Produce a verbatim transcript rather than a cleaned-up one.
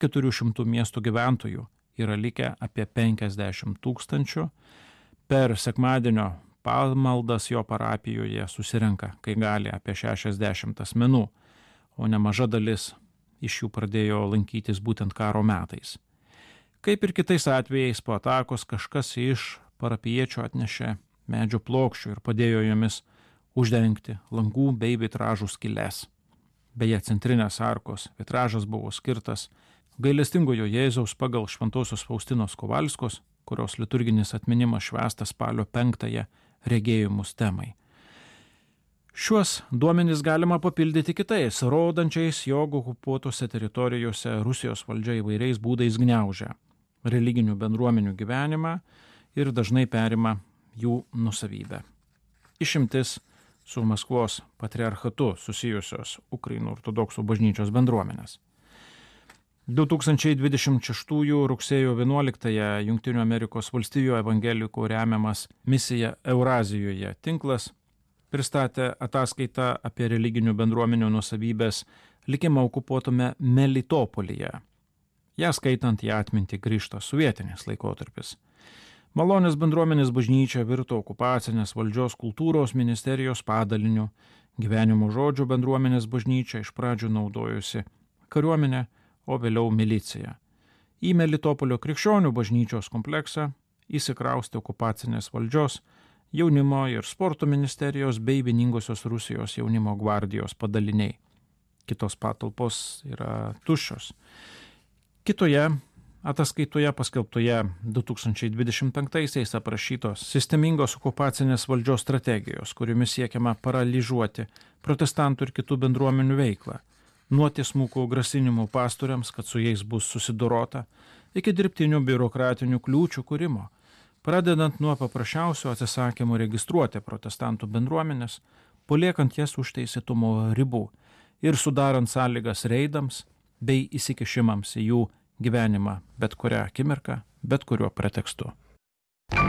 keturių šimtų miestų gyventojų yra likę apie penkiasdešimt tūkstančių. Per sekmadienio pamaldas jo parapijoje susirenka, kai gali, apie šešiasdešimt asmenų, o nemaža dalis iš jų pradėjo lankytis būtent karo metais. Kaip ir kitais atvejais po atakos kažkas iš parapiečių atnešė medžio plokščių ir padėjo jomis uždengti langų bei vitražų skyles. Beje, centrinės arkos vitražas buvo skirtas gailestingojo Jėzaus pagal šventosios Faustinos Kovalskos, kurios liturginis atminimas švęstas spalio penktąją regėjimus temai. Šiuos duomenys galima papildyti kitais, rodančiais, jog okupuotose teritorijose Rusijos valdžia įvairiais būdais gniaužia religinių bendruomenių gyvenimą ir dažnai perima jų nusavybę. Išimtis su Maskvos patriarchatu susijusios Ukrainų ortodoksų bažnyčios bendruomenės. du tūkstančiai dvidešimt šeštųjų rugsėjo vienuoliktąją Jungtinių Amerikos valstijų evangelikų remiamas Misija Eurazijoje tinklas pristatė ataskaitą apie religinių bendruomenių nusavybės likimą okupuotame Melitopolyje. Ja skaitant į atmintį grįžta sovietinis laikotarpis. Malonės bendruomenės bažnyčia virto okupacinės valdžios kultūros ministerijos padaliniu, gyvenimo žodžių bendruomenės bažnyčia iš pradžių naudojusi kariuomenę, o vėliau milicija. Į Melitopolio krikščionių bažnyčios kompleksą įsikraustė okupacinės valdžios, jaunimo ir sporto ministerijos bei vieningosios Rusijos jaunimo gvardijos padaliniai. Kitos patalpos yra tuščios. Kitoje ataskaitoje paskelbtoje du tūkstančiai dvidešimt penktaisiais aprašytos sistemingos okupacinės valdžios strategijos, kuriomis siekiama paralyžuoti protestantų ir kitų bendruomenių veiklą, nuo tiesmukų grasinimų pastoriams, kad su jais bus susidorota, iki dirbtinių biurokratinių kliūčių kūrimo, pradedant nuo paprasčiausio atsisakymo registruoti protestantų bendruomenės, paliekant jas už teisėtumo ribų ir sudarant sąlygas reidams bei įsikišimams į jų gyvenimą bet kurią akimirką, bet kuriuo pretekstu.